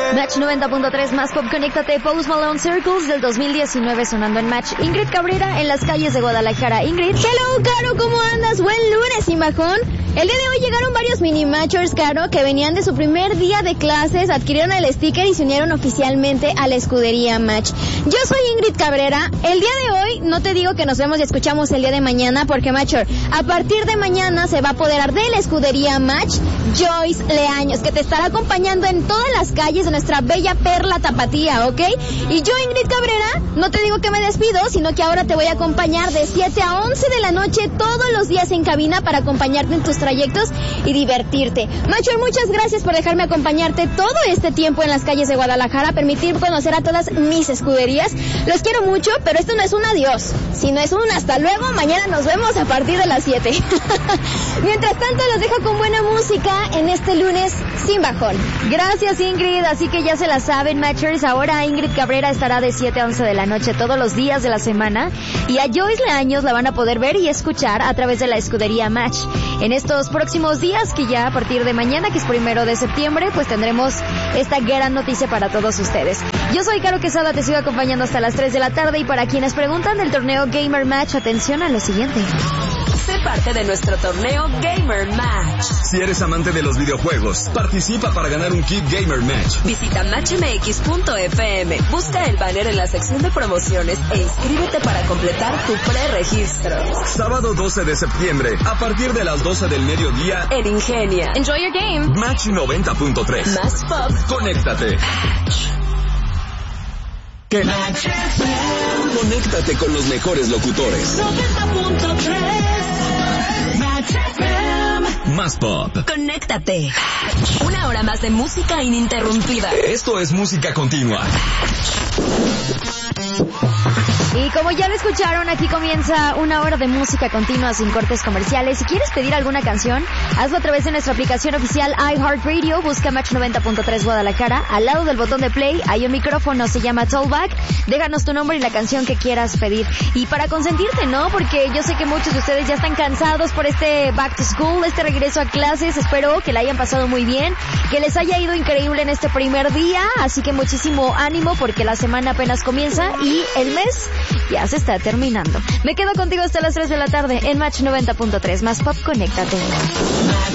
Match 90.3 Más Pop, conéctate. Post Malone, Circles del 2019 sonando en Match. Ingrid Cabrera en las calles de Guadalajara. Ingrid. Hello, Caro, ¿cómo andas? Buen lunes, sin bajón. El día de hoy llegaron varios mini matchers, Caro, que venían de su primer día de clases, adquirieron el sticker y se unieron oficialmente a la escudería Match. Yo soy Ingrid Cabrera. El día de hoy no te digo que nos vemos y escuchamos el día de mañana, porque Matcher, a partir de mañana se va a apoderar de la escudería Match Joyce Leaños, que te estará acompañando en todas las calles de nuestra bella perla tapatía, ¿ok? Y yo, Ingrid Cabrera, no te digo que me despido, sino que ahora te voy a acompañar de 7 a 11 de la noche todos los días en cabina para acompañarte en tus trayectos y divertirte. Matcher, muchas gracias por dejarme acompañarte todo este tiempo en las calles de Guadalajara, permitir conocer a todas mis escuderías. Los quiero mucho, pero esto no es un adiós, sino es un hasta luego. Mañana nos vemos a partir de las 7. Mientras tanto, los dejo con buena música en este lunes sin bajón. Gracias, Ingrid. Así que ya se la saben, Matchers. Ahora Ingrid Cabrera estará de 7 a 11 de la noche todos los días de la semana. Y a Joyce Leaños la van a poder ver y escuchar a través de la escudería Match. En estos próximos días, que ya a partir de mañana, que es 1 de septiembre, pues tendremos esta gran noticia para todos ustedes. Yo soy Caro Quesada, te sigo acompañando hasta las 3 de la tarde. Y para quienes preguntan del torneo Gamer Match, atención a lo siguiente. Sé parte de nuestro torneo Gamer Match. Si eres amante de los videojuegos, participa para ganar un kit Gamer Match. Visita matchmx.fm, busca el banner en la sección de promociones e inscríbete para completar tu preregistro. Sábado 12 de septiembre, a partir de las 12 del mediodía, en Ingenia. Enjoy your game. Match 90.3. Más pop. Conéctate. Conéctate con los mejores locutores. 90.3 Más pop. Conéctate. Una hora más de música ininterrumpida. Esto es música continua. Y como ya lo escucharon, aquí comienza una hora de música continua sin cortes comerciales. Si quieres pedir alguna canción, hazlo a través de nuestra aplicación oficial iHeartRadio. Busca Match 90.3 Guadalajara. Al lado del botón de play hay un micrófono, se llama Tollback. Déjanos tu nombre y la canción que quieras pedir. Y para consentirte, ¿no? Porque yo sé que muchos de ustedes ya están cansados por este back to school, este regreso a clases. Espero que la hayan pasado muy bien, que les haya ido increíble en este primer día. Así que muchísimo ánimo, porque la semana apenas comienza y el mes ya se está terminando. Me quedo contigo hasta las 3 de la tarde en Match 90.3. Más pop, conéctate.